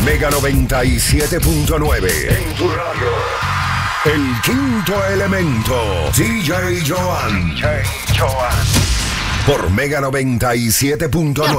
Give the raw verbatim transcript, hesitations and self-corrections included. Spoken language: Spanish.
Mega noventa y siete punto nueve. En tu radio. El quinto elemento. D J Joan. D J Joan. Por Mega noventa y siete punto nueve.